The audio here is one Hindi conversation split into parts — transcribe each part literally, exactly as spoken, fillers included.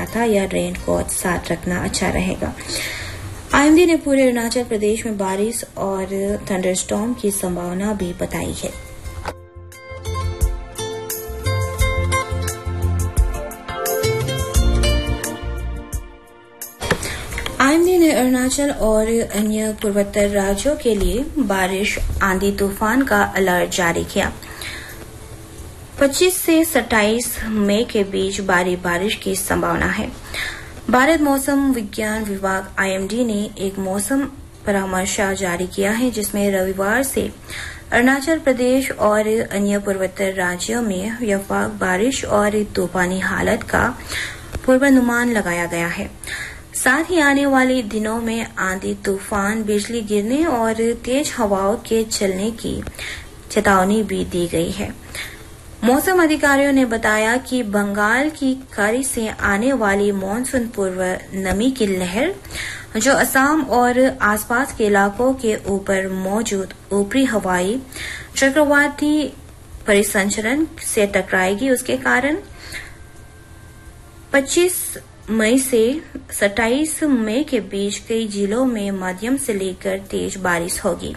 छाता या रेनकोट साथ रखना अच्छा रहेगा। आईएमडी ने पूरे अरुणाचल प्रदेश में बारिश और थंडरस्टॉर्म की संभावना भी बताई है। आईएमडी ने अरुणाचल और अन्य पूर्वोत्तर राज्यों के लिए बारिश, आंधी तूफान का अलर्ट जारी किया। पच्चीस से सत्ताईस मई के बीच भारी बारिश की संभावना है। भारत मौसम विज्ञान विभाग आईएमडी ने एक मौसम परामर्श जारी किया है, जिसमें रविवार से अरुणाचल प्रदेश और अन्य पूर्वोत्तर राज्यों में व्यापक बारिश और तूफानी हालत का पूर्वानुमान लगाया गया है। साथ ही आने वाले दिनों में आंधी तूफान, बिजली गिरने और तेज हवाओं के चलने की चेतावनी भी दी गई है। मौसम अधिकारियों ने बताया कि बंगाल की खाड़ी से आने वाली मानसून पूर्व नमी की लहर, जो असम और आसपास के इलाकों के ऊपर मौजूद ऊपरी हवाई चक्रवाती परिसंचरण से टकराएगी, उसके कारण पच्चीस मई से सत्ताईस मई के बीच कई जिलों में मध्यम से लेकर तेज बारिश होगी।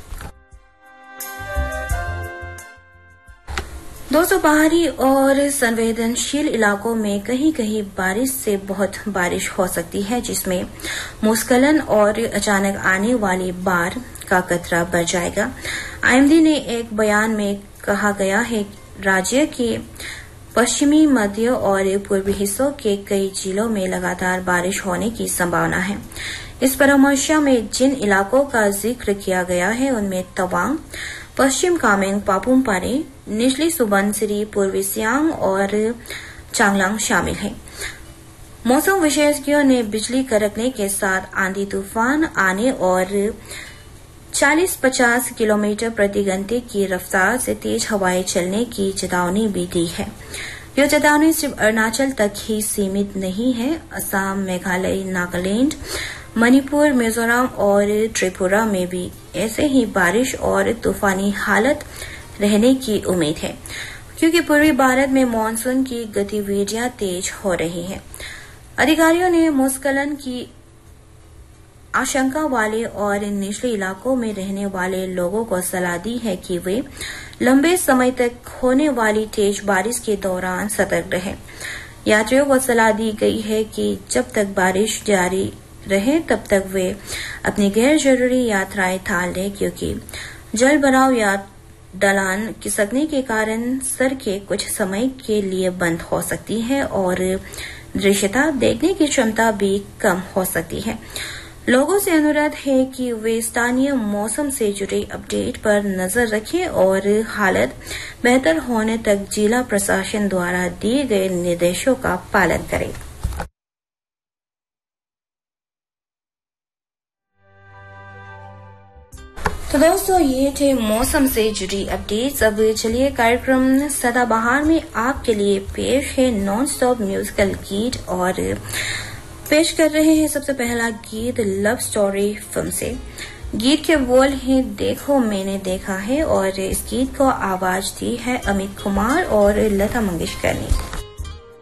दोस्तों, पहाड़ी और संवेदनशील इलाकों में कहीं कहीं बारिश से बहुत बारिश हो सकती है, जिसमें भूस्खलन और अचानक आने वाली बाढ़ का खतरा बढ़ जाएगा। आईएमडी ने एक बयान में कहा गया है कि राज्य के पश्चिमी, मध्य और पूर्वी हिस्सों के कई जिलों में लगातार बारिश होने की संभावना है। इस परामर्श में जिन इलाकों का जिक्र किया गया है उनमें तवांग, पश्चिम कामेंग, पापुम पारे, निचली सुबनसिरी, पूर्वी सियांग और चांगलांग शामिल हैं। मौसम विशेषज्ञों ने बिजली कड़कने के साथ आंधी तूफान आने और चालीस पचास किलोमीटर प्रति घंटे की रफ्तार से तेज हवाएं चलने की चेतावनी भी दी है। यह चेतावनी सिर्फ अरुणाचल तक ही सीमित नहीं है। असम, मेघालय, नागालैंड, मणिपुर, मिजोरम और त्रिपुरा में भी ऐसे ही बारिश और तूफानी हालत रहने की उम्मीद है, क्योंकि पूर्वी भारत में मानसून की गतिविधियां तेज हो रही हैं। अधिकारियों ने भूस्खलन की आशंका वाले और निचले इलाकों में रहने वाले लोगों को सलाह दी है कि वे लंबे समय तक होने वाली तेज बारिश के दौरान सतर्क रहें। यात्रियों को सलाह दी गई है कि जब तक बारिश जारी रहे तब तक वे अपनी गैर जरूरी यात्राएं टाल लें, क्योंकि जल भराव या ढलान खिसकने के कारण सड़कें कुछ समय के लिए बंद हो सकती हैं और दृश्यता देखने की क्षमता भी कम हो सकती है। लोगों से अनुरोध है कि वे स्थानीय मौसम से जुड़े अपडेट पर नजर रखें और हालत बेहतर होने तक जिला प्रशासन द्वारा दिए गए निर्देशों का पालन करें। तो दोस्तों, ये थे मौसम से जुड़ी अपडेट्स। अब चलिए कार्यक्रम सदाबहार में आपके लिए पेश है नॉन स्टॉप म्यूजिकल गीत, और पेश कर रहे हैं सबसे पहला गीत लव स्टोरी फिल्म से। गीत के बोल हैं देखो मैंने देखा है, और इस गीत को आवाज दी है अमित कुमार और लता मंगेशकर ने।